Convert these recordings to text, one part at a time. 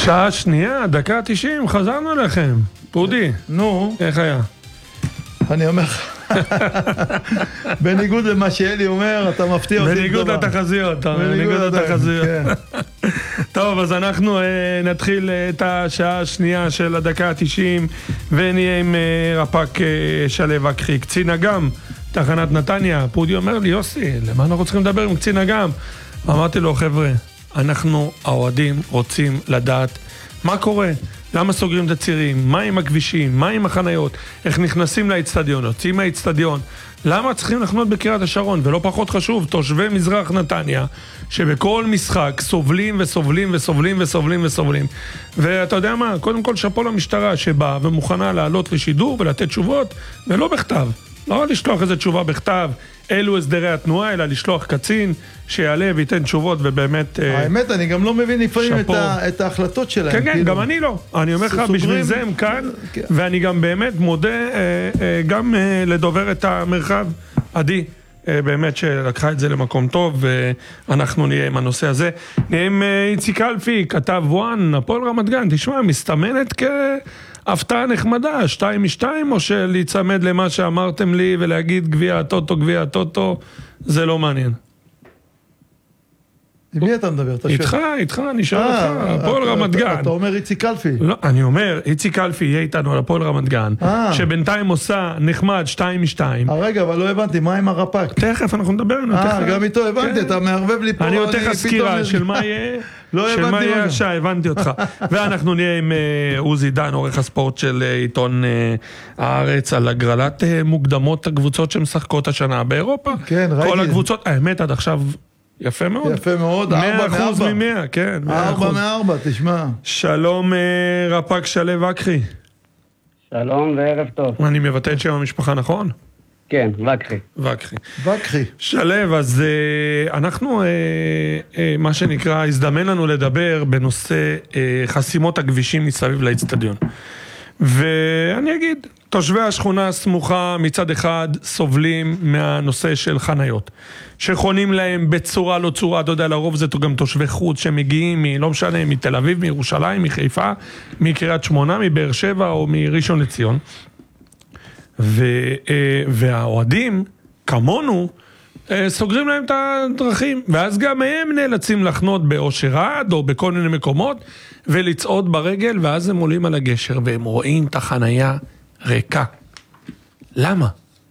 שעה שנייה, דקה 90, חזרנו אליכם. פודי, נו, איך היה? אני אומר לך, בניגוד למה שאלי אומר, אתה מפתיע אותי. בניגוד לתחזיות, בניגוד לתחזיות. טוב, אז אנחנו נתחיל את השעה השנייה של הדקה ה-90, ונהיה עם רפ"ק שלו אקחי, קצין אג"ם, תחנת נתניה. פודי אומר לי, יוסי, למה אנחנו צריכים לדבר עם קצין אג"ם? אמרתי לו, חבר'ה, אנחנו, האוהדים, רוצים לדעת מה קורה, למה סוגרים את הצירים, מה עם הכבישים, מה עם החניות, איך נכנסים לאצטדיון, יוצאים מהאצטדיון, למה צריכים לחנות בקריית השרון, ולא פחות חשוב, תושבי מזרח נתניה, שבכל משחק סובלים וסובלים וסובלים וסובלים וסובלים. ואתה יודע מה, קודם כל שפו למשטרה שבאה ומוכנה לעלות לשידור ולתת תשובות, ולא בכתב. לא לשלוח איזו תשובה בכתב, אלו הסדרי התנועה, אלא לשלוח קצין שיעלה וייתן תשובות, ובאמת... האמת, אני גם לא מבין לפעמים את ההחלטות שלהם. כן, כן, גם אני לא. אני אומר לך, בשביל זה הם כאן, ואני גם באמת מודה גם לדובר את המרחב, עדי, באמת שלקחה את זה למקום טוב, ואנחנו נהיה עם הנושא הזה. נהיה עם איציק אלפי, כתב וואן, הפועל רמת גן, תשמע, מסתמנת הפתעה נחמדה, 2-2, או שלהצמד למה שאמרתם לי ולהגיד גביע הטוטו, זה לא מעניין. עם מי אתה מדבר? איתך, אני שואל אותך, הפועל רמת גן. אתה אומר איציק אלפי. לא, אני אומר, איציק אלפי יהיה איתנו על הפועל רמת גן, שבינתיים עושה נחמד 2-2. רגע, אבל לא הבנתי, מה עם הרפ"ק? תכף אנחנו נדבר. גם איתו הבנתי, אתה מערבב לי פה. אני יותר לך סקירה של מה יהיה. של מה יהיה השעה, הבנתי אותך. ואנחנו נהיה עם עוזי דן, עורך הספורט של עיתון הארץ, על הגרלת מוקדמות הקבוצות שמשחקות השנה באירופה. כן, ראיתי. כל הקבוצות, האמת עד עכשיו יפה מאוד. יפה מאוד, 100% מ-100, כן. 4 מ-4, תשמע. שלום רפ"ק שלו אקחי. שלום וערב טוב. אני מבטא את שם המשפחה, נכון? כן, וקחי. וקחי. שלו, אז אנחנו, מה שנקרא, הזדמן לנו לדבר בנושא חסימות הכבישים מסביב לאצטדיון. ואני אגיד, תושבי השכונה הסמוכה מצד אחד סובלים מהנושא של חניות, שחונים להם בצורה לא צורה, אתה יודע, לרוב זה גם תושבי חוץ שמגיעים, לא משנה, מתל אביב, מירושלים, מחיפה, מקריית שמונה, מבאר שבע או מראשון לציון. והאוהדים, כמונו, סוגרים להם את הדרכים, ואז גם הם נאלצים לחנות באושר עד או בכל מיני מקומות, ולצעוד ברגל, ואז הם עולים על הגשר, והם רואים את החנייה ריקה. למה?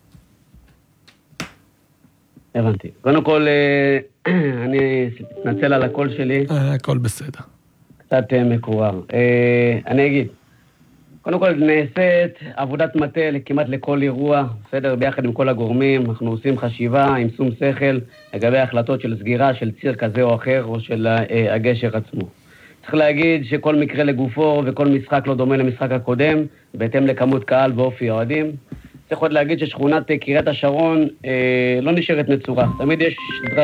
הבנתי. קודם כל, אני אתנצל על הקול שלי. הכל בסדר. קצת מקורר. אני אגיד, קודם כל נעשית עבודת מטה כמעט לכל אירוע, בסדר, ביחד עם כל הגורמים, אנחנו עושים חשיבה עם שום שכל לגבי החלטות של סגירה של ציר כזה או אחר, או של הגשר עצמו. צריך להגיד שכל מקרה לגופו וכל משחק לא דומה למשחק הקודם, בהתאם לכמות קהל ואופי האוהדים. צריך עוד להגיד ששכונת קריית השרון לא נשארת נצורה. תמיד יש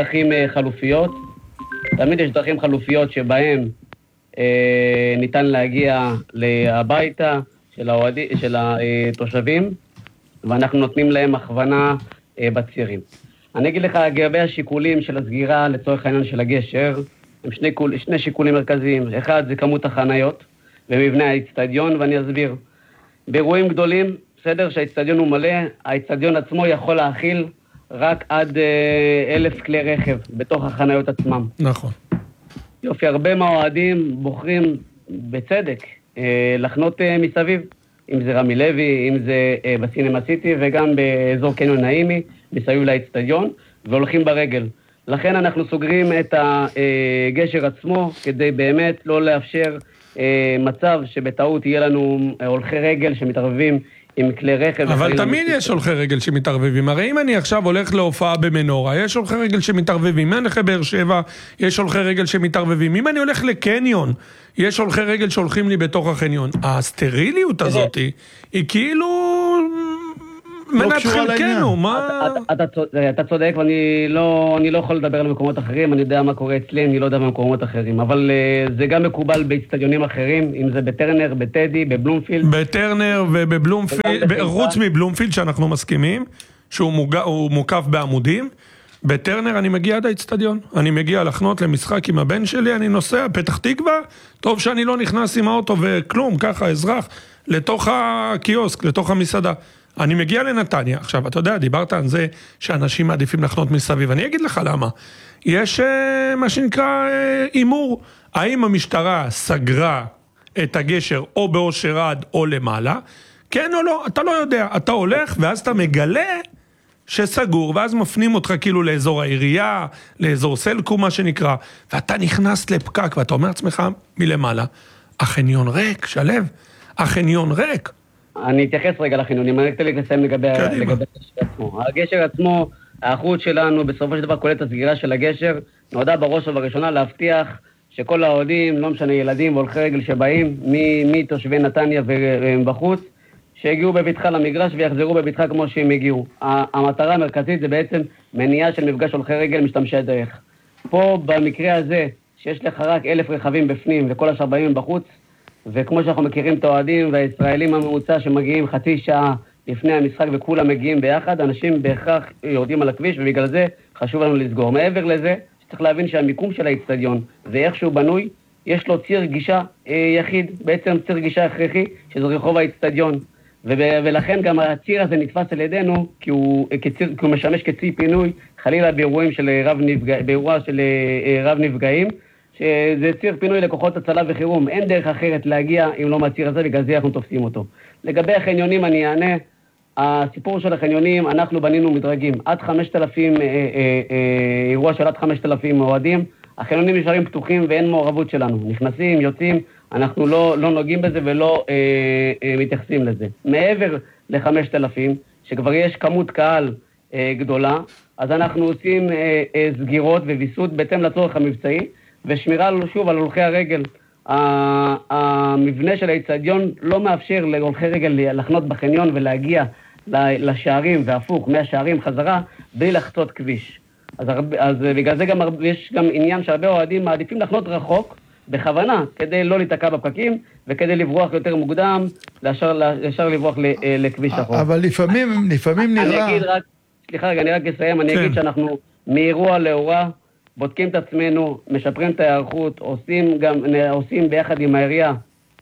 דרכים חלופיות שבהם ניתן להגיע הביתה של התושבים, ואנחנו נותנים להם הכוונה בצירים. אני אגיד לך, לגבי השיקולים של הסגירה לצורך העניין של הגשר, הם שני שיקולים מרכזיים. אחד זה כמות החניות ומבנה האצטדיון, ואני אסביר. באירועים גדולים, בסדר, שהאצטדיון הוא מלא, האצטדיון עצמו יכול להכיל רק עד 1,000 כלי רכב בתוך החניות עצמם. נכון. יופי, הרבה מהאוהדים בוחרים בצדק לחנות מסביב, אם זה רמי לוי, אם זה בסינמה סיטי, וגם באזור קניון נעימי, מסביב לאצטדיון, והולכים ברגל. לכן אנחנו סוגרים את הגשר עצמו, כדי באמת לא לאפשר מצב שבטעות יהיה לנו הולכי רגל שמתערבבים עם כלי רכב. אבל תמיד יש הולכי רגל שמתערבבים. הרי אם אני עכשיו הולך להופעה במנורה, יש הולכי רגל שמתערבבים. אם אני הולך לבאר שבע, יש הולכי רגל שמתערבבים. אם אני הולך לקניון, יש הולכי רגל שהולכים לי בתוך החניון. הסטריליות הזאת היא כאילו מנת חלקנו. אתה צודק, ואני לא יכול לדבר על מקומות אחרים. אני יודע מה קורה אצלי, אני לא יודע במקומות אחרים. אבל זה גם מקובל באצטדיונים אחרים, אם זה בטרנר, בטדי, בבלומפילד. בטרנר ובבלומפילד, חוץ מבלומפילד שאנחנו מסכימים, שהוא מוקף בעמודים, בטרנר אני מגיע עד האצטדיון, אני מגיע לחנות למשחק עם הבן שלי, אני נוסע, פתח תקווה, טוב שאני לא נכנס עם האוטו וכלום, ככה אזרח, לתוך הקיוסק, לתוך המסעדה. אני מגיע לנתניה, עכשיו אתה יודע, דיברת על זה שאנשים מעדיפים לחנות מסביב, אני אגיד לך למה. יש מה שנקרא אימור, האם המשטרה סגרה את הגשר או באושר עד או למעלה, כן או לא, אתה לא יודע, אתה הולך ואז אתה מגלה שסגור, ואז מפנים אותך כאילו לאזור העירייה, לאזור סלקום מה שנקרא, ואתה נכנס לפקק ואתה אומר לעצמך מלמעלה, החניון ריק, שלב, החניון ריק. אני אתייחס רגע לחניונים, אני רוצה לסיים לגבי הגשר עצמו. הגשר עצמו, האחריות שלנו בסופו של דבר כולל את הסגירה של הגשר, נועדה בראש ובראשונה להבטיח שכל האוהדים, לא משנה ילדים והולכי רגל שבאים, מתושבי נתניה ובחוץ, שהגיעו בביטחה למגרש ויחזרו בביטחה כמו שהם הגיעו. המטרה המרכזית זה בעצם מניעה של מפגש הולכי רגל משתמשי דרך. פה במקרה הזה, שיש לך רק 1,000 רכבים בפנים וכל השאר באים בחוץ, וכמו שאנחנו מכירים את האוהדים והישראלים הממוצע שמגיעים חצי שעה לפני המשחק וכולם מגיעים ביחד, אנשים בהכרח יורדים על הכביש ובגלל זה חשוב לנו לסגור. מעבר לזה, צריך להבין שהמיקום של האצטדיון ואיך שהוא בנוי, יש לו ציר גישה יחיד, בעצם ציר גישה הכרחי, שזה רחוב האצטדיון. ולכן גם הציר הזה נתפס על ידינו, כי הוא משמש כצי פינוי, חלילה באירוע של רב נפגעים, שזה ציר פינוי לכוחות הצלה וחירום. אין דרך אחרת להגיע אם לא מהציר הזה, בגלל זה אנחנו תופסים אותו. לגבי החניונים אני אענה, הסיפור של החניונים, אנחנו בנינו מדרגים, עד 5,000, אירוע של עד 5,000 אוהדים, החניונים נשארים פתוחים ואין מעורבות שלנו, נכנסים, יוצאים, אנחנו לא נוגעים בזה ולא מתייחסים לזה. מעבר ל-5,000, שכבר יש כמות קהל גדולה, אז אנחנו עושים סגירות וויסות בהתאם לצורך המבצעי, ושמירה שוב על הולכי הרגל. המבנה של האצטדיון לא מאפשר להולכי רגל לחנות בחניון ולהגיע לשערים והפוך מהשערים חזרה בלי לחצות כביש. אז בגלל זה יש גם עניין שהרבה אוהדים מעדיפים לחנות רחוק בכוונה, כדי לא להתעקע בפקקים וכדי לברוח יותר מוקדם, ישר לברוח לכביש החוק. אבל לפעמים נראה... אני רק אסיים, אני אגיד שאנחנו מאירוע לאירוע בודקים את עצמנו, משפרים את ההיערכות, עושים ביחד עם העירייה,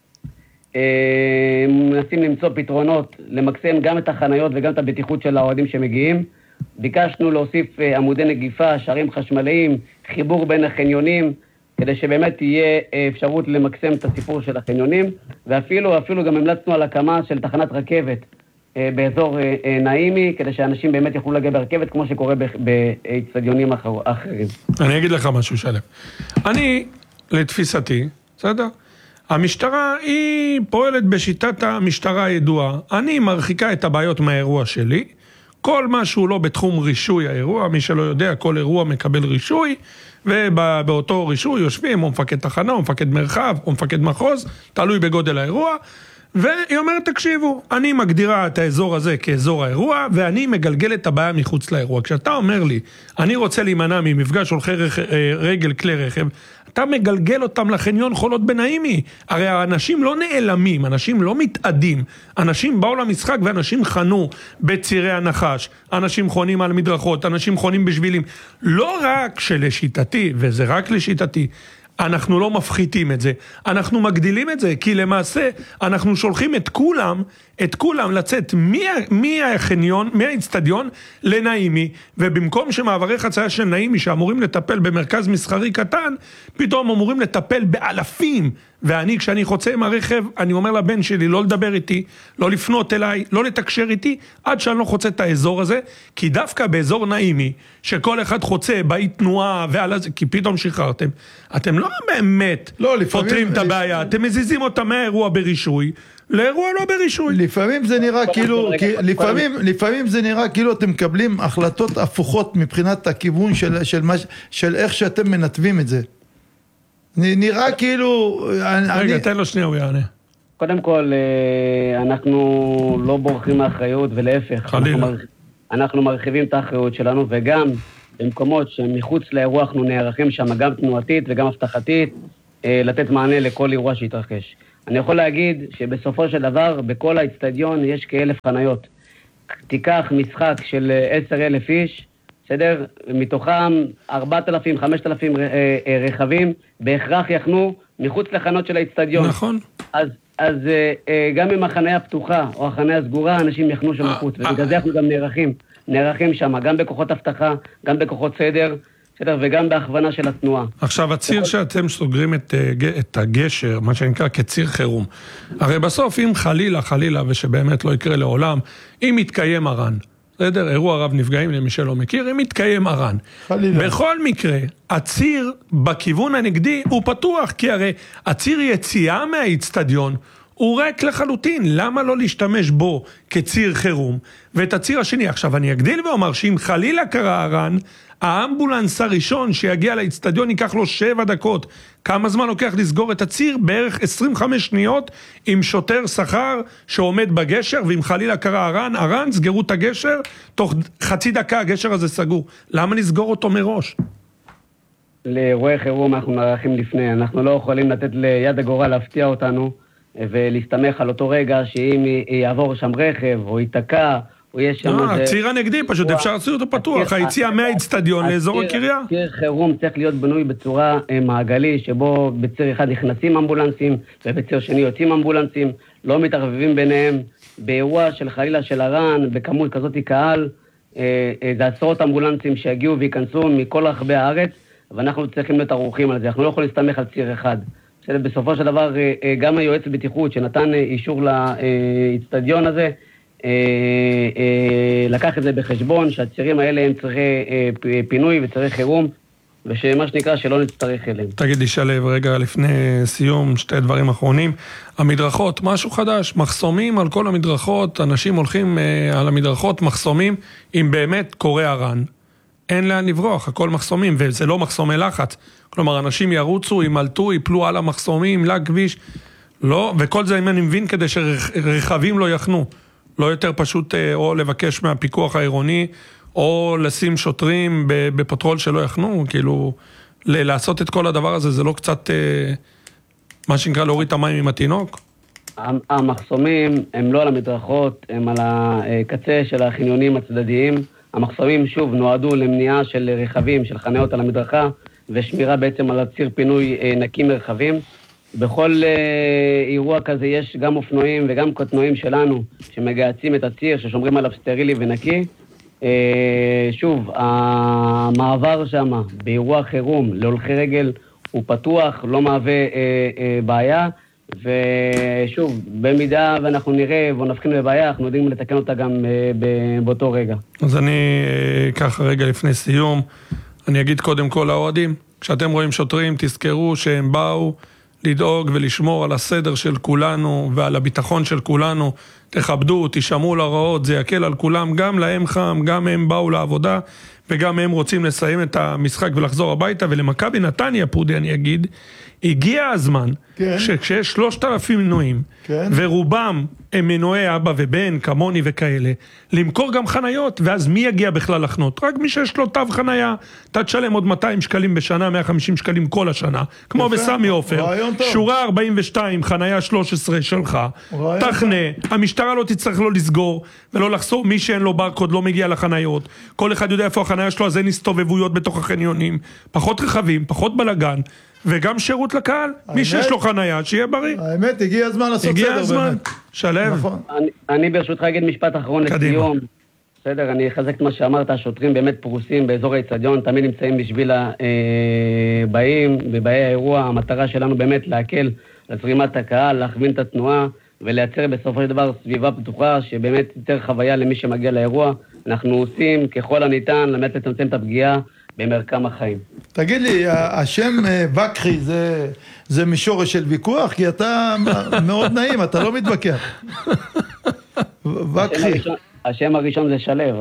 מנסים למצוא פתרונות, למקסם גם את החניות וגם את הבטיחות של האוהדים שמגיעים. ביקשנו להוסיף עמודי נגיפה, שערים חשמליים, חיבור בין החניונים, כדי שבאמת תהיה אפשרות למקסם את הסיפור של החניונים, ואפילו גם המלצנו על הקמה של תחנת רכבת באזור נעימי, כדי שאנשים באמת יוכלו להגיע ברכבת, כמו שקורה באצטדיונים אחרים. אני אגיד לך משהו, שלם. אני, לתפיסתי, בסדר? המשטרה היא פועלת בשיטת המשטרה הידועה. אני מרחיקה את הבעיות מהאירוע שלי. כל מה שהוא לא בתחום רישוי האירוע, מי שלא יודע, כל אירוע מקבל רישוי, ובאותו רישוי יושבים, או מפקד תחנה, או מפקד מרחב, או מפקד מחוז, תלוי בגודל האירוע, והיא אומרת, תקשיבו, אני מגדירה את האזור הזה כאזור האירוע, ואני מגלגל את הבעיה מחוץ לאירוע. כשאתה אומר לי, אני רוצה להימנע ממפגש הולכי רגל כלי רכב, אתה מגלגל אותם לחניון חולות בנעימי. הרי האנשים לא נעלמים, אנשים לא מתאדים. אנשים באו למשחק ואנשים חנו בצירי הנחש. אנשים חונים על מדרכות, אנשים חונים בשבילים. לא רק שלשיטתי, וזה רק לשיטתי, אנחנו לא מפחיתים את זה, אנחנו מגדילים את זה, כי למעשה אנחנו שולחים את כולם לצאת מהחניון, מהאצטדיון לנעימי, ובמקום שמעברי חצייה של נעימי שאמורים לטפל במרכז מסחרי קטן, פתאום אמורים לטפל באלפים, ואני כשאני חוצה עם הרכב, אני אומר לבן שלי לא לדבר איתי, לא לפנות אליי, לא לתקשר איתי, עד שאני לא חוצה את האזור הזה, כי דווקא באזור נעימי, שכל אחד חוצה באי תנועה, כי פתאום שחררתם, אתם לא באמת פותרים את הבעיה, אתם מזיזים אותם מהאירוע ברישוי, לאירוע לא ברישוי. לפעמים זה נראה כאילו אתם מקבלים החלטות הפוכות מבחינת הכיוון של איך שאתם מנתבים את זה. נראה כאילו... רגע, תן לו שנייה, הוא יענה. קודם כל, אנחנו לא בורחים מהאחריות, ולהפך. אנחנו מרחיבים את האחריות שלנו, וגם במקומות שמחוץ לאירוע אנחנו נערכים שם, גם תנועתית וגם הבטחתית, לתת מענה לכל אירוע שיתרחש. אני יכול להגיד שבסופו של דבר, בכל האצטדיון יש כ1,000 חניות. תיקח משחק של 10,000 איש, בסדר? מתוכם 4,000, 5,000 רכבים, בהכרח יחנו מחוץ לחנות של האצטדיון. נכון. אז גם אם החניה פתוחה או החניה סגורה, אנשים יחנו שם מחוץ, ובגלל זה אנחנו גם נערכים שם, גם בכוחות אבטחה, גם בכוחות סדר, וגם בהכוונה של התנועה. עכשיו, הציר שאתם סוגרים את הגשר, מה שנקרא כציר חירום, הרי בסוף, אם חלילה, ושבאמת לא יקרה לעולם, אם יתקיים הרן, בסדר? אירוע רב נפגעים למי שלא מכיר, אם יתקיים הרן. בכל מקרה, הציר בכיוון הנגדי הוא פתוח, כי הרי הציר יציאה מהאצטדיון, הוא ריק לחלוטין, למה לא להשתמש בו כציר חירום? ואת הציר השני, עכשיו אני אגדיל ואומר שאם חלילה קרה הרן, האמבולנס הראשון שיגיע לאצטדיון ייקח לו 7 דקות. כמה זמן לוקח לסגור את הציר? בערך 25 שניות עם שוטר שכר שעומד בגשר, ואם חלילה קרה הרן, סגרו את הגשר, תוך חצי דקה הגשר הזה סגור. למה לסגור אותו מראש? לאירועי חירום אנחנו נערכים לפני, אנחנו לא יכולים לתת ליד הגורל להפתיע אותנו, ולהסתמך על אותו רגע שאם יעבור שם רכב או ייתקע, הציר הנגדי, פשוט אפשר לעשות אותו פתוח, היציאה מהאצטדיון לאזור הקריה. ציר חירום צריך להיות בנוי בצורה מעגלי, שבו בציר אחד נכנסים אמבולנסים, ובציר שני יוצאים אמבולנסים, לא מתערבבים ביניהם. באירוע של חלילה של הרן, בכמות כזאת קהל, זה עשרות אמבולנסים שיגיעו וייכנסו מכל רחבי הארץ, ואנחנו צריכים להיות ערוכים על זה, אנחנו לא יכולים להסתמך על ציר אחד. בסופו של דבר, גם היועץ בטיחות שנתן אישור לאצטדיון הזה, לקח את זה בחשבון, שהצירים האלה הם צריכי פינוי וצריך חירום, ושמה שנקרא שלא נצטרך אליהם. תגיד לי שלב, רגע לפני סיום, 2 דברים אחרונים. המדרכות, משהו חדש, מחסומים על כל המדרכות, אנשים הולכים על המדרכות, מחסומים, אם באמת קורה הרן. אין לאן לברוח, הכל מחסומים, וזה לא מחסומי לחץ. כלומר, אנשים ירוצו, ימלטו, יפלו על המחסומים, לכביש, לא, וכל זה אם אני מבין כדי שרכבים לא יחנו. לא יותר פשוט או לבקש מהפיקוח העירוני, או לשים שוטרים בפטרול שלא יחנו, כאילו, לעשות את כל הדבר הזה, זה לא קצת, מה שנקרא, להוריד את המים עם התינוק? המחסומים הם לא על המדרכות, הם על הקצה של החניונים הצדדיים. המחסומים, שוב, נועדו למניעה של רכבים, של חניות על המדרכה, ושמירה בעצם על הציר פינוי נקי מרחבים. בכל אירוע כזה יש גם אופנועים וגם קטנועים שלנו שמגהצים את הציר, ששומרים עליו סטרילי ונקי. שוב, המעבר שם באירוע חירום להולכי רגל הוא פתוח, לא מהווה בעיה, ושוב, במידה ואנחנו נראה ונבחין בבעיה, אנחנו יודעים לתקן אותה גם באותו רגע. אז אני ככה רגע לפני סיום, אני אגיד קודם כל לאוהדים, כשאתם רואים שוטרים תזכרו שהם באו לדאוג ולשמור על הסדר של כולנו ועל הביטחון של כולנו, תכבדו, תשמעו להוראות, זה יקל על כולם, גם להם חם, גם הם באו לעבודה, וגם הם רוצים לסיים את המשחק ולחזור הביתה, ולמכבי נתניה, פודי אני אגיד, הגיע הזמן, שכשיש 3,000 מנויים, ורובם הם מנועי אבא ובן, כמוני וכאלה, למכור גם חניות, ואז מי יגיע בכלל לחנות? רק מי שיש לו תו חניה, אתה תשלם עוד 200 שקלים בשנה, 150 שקלים כל השנה, כמו בסמי עופר, שורה 42, חניה 13 שלך, תחנה, המשטרה לא תצטרך לא לסגור, ולא לחסור, מי שאין לו ברקוד לא מגיע לחניות, כל אחד יודע איפה החניה שלו, אז אין הסתובבויות בתוך החניונים, פחות רכבים, פחות בלגן, וגם שירות לקהל, מי שיש לו חניה, שיהיה בריא. האמת, הגיע הזמן לעשות סדר. הגיע הזמן, שלב. אני ברשותך אגיד משפט אחרון לסיום. בסדר, אני אחזק את מה שאמרת, השוטרים באמת פרוסים באזור האצטדיון, תמיד נמצאים בשביל הבאים, בבאי האירוע, המטרה שלנו באמת להקל על זרימת הקהל, להכווין את התנועה, ולייצר בסופו של דבר סביבה פתוחה, שבאמת יותר חוויה למי שמגיע לאירוע. אנחנו עושים ככל הניתן, למעט לצמצם את הפגיעה, במרקם החיים. תגיד לי, השם וקחי זה משורש של ויכוח? כי אתה מאוד נעים, אתה לא מתווכח. וקחי. השם הראשון זה שלב.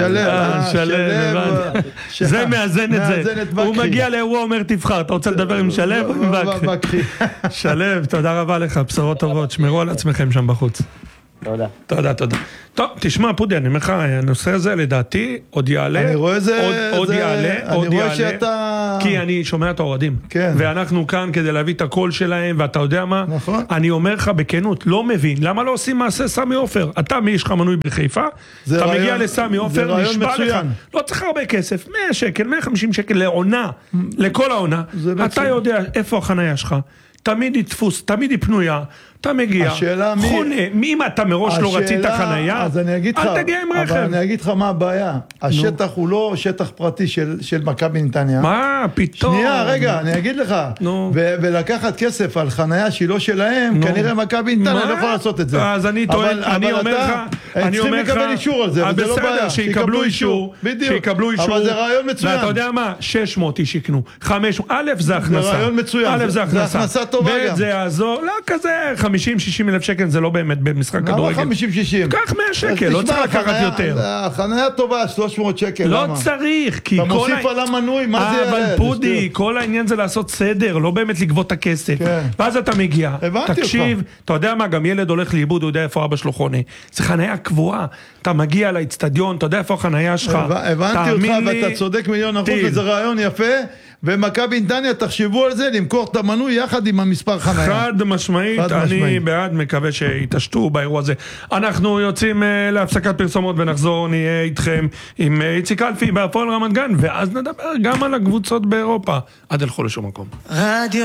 שלב. זה מאזן את זה. הוא מגיע לאירוע, אומר תבחר, אתה רוצה לדבר עם שלב או עם וקחי? שלב, תודה רבה לך, בשורות טובות, שמרו על עצמכם שם בחוץ. תודה. תודה, תודה. טוב, תשמע, פודי, אני אומר לך, הנושא הזה לדעתי עוד יעלה. אני רואה עוד יעלה. אני רואה שאתה... כי אני שומע את האוהדים. כן. ואנחנו כאן כדי להביא את הקול שלהם, ואתה יודע מה? נכון. אני אומר לך בכנות, לא מבין. למה לא עושים מעשה סמי עופר? אתה, מי יש לך מנוי בחיפה? אתה מגיע לסמי עופר, נשבע לך. לא צריך הרבה כסף, 100 שקל, 150 שקל לעונה, לכל העונה. אתה יודע איפה החנייה שלך. תמיד היא דפוס, תמיד היא פנויה, אתה מגיע, חונה, אם אתה מראש לא רצית חנייה, אל תגיע עם רכב. אבל אני אגיד לך מה הבעיה, השטח הוא לא שטח פרטי של מכבי נתניה. מה, פתאום? שנייה, רגע, אני אגיד לך, ולקחת כסף על חנייה שהיא לא שלהם, כנראה מכבי נתניה לא יכול לעשות את זה. אז אני טוען, אני אומר לך, הם צריכים לקבל אישור על זה, וזה לא בעיה. שיקבלו אישור, שיקבלו אישור. אבל זה רעיון מצוין. ואתה יודע מה? 600 איש יקנו, 500, א' זה הכנסה. זה רעיון מצוין, זה הכנסה טובה גם. וזה יעזור, לא כזה 50-60 אלף שקל, זה לא באמת במשחק כדורגל. למה 50-60? קח 100 שקל, לא צריך לקחת יותר. החניה טובה, 300 שקל, לא צריך, כי אתה מוסיף על המנוי, מה זה ירד? אבל פודי, כל העניין זה לעשות סדר, לא באמת לגבות את הכסף. ואז אתה מגיע, תקשיב, אתה יודע מה, גם ילד הולך לאיבוד, הוא יודע איפה אבא שלו חונה. זה חניה קבועה, אתה מגיע לאצטדיון, אתה יודע איפה החניה שלך. הבנתי אותך, ואתה צודק 1,000,000%, וזה רעיון יפה. ומכבי נתניה, תחשבו על זה, למכור את המנוי יחד עם המספר חניה. חד משמעית, אני בעד, מקווה שיתעשתו באירוע הזה. אנחנו יוצאים להפסקת פרסומות ונחזור, נהיה איתכם עם איציק אלפי בהפועל רמת גן, ואז נדבר גם על הקבוצות באירופה. עד הלכו לשום מקום.